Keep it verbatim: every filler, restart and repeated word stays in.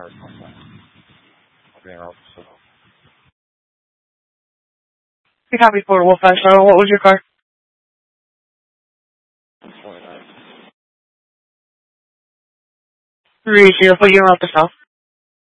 You copy for Wolf Five Star. What was your car? Three zero. What year off the south?